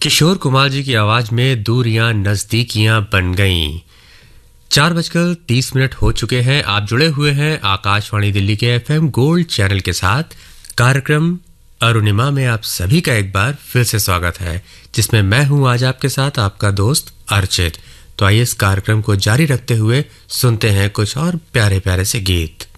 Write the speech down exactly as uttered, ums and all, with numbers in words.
किशोर कुमार जी की आवाज में दूरियां नजदीकियां बन गईं। चार बजकर तीस मिनट हो चुके हैं। आप जुड़े हुए हैं आकाशवाणी दिल्ली के एफएम गोल्ड चैनल के साथ। कार्यक्रम अरुणिमा में आप सभी का एक बार फिर से स्वागत है, जिसमें मैं हूं आज आपके साथ आपका दोस्त अर्चित। तो आइए इस कार्यक्रम को जारी रखते हुए सुनते हैं कुछ और प्यारे प्यारे से गीत।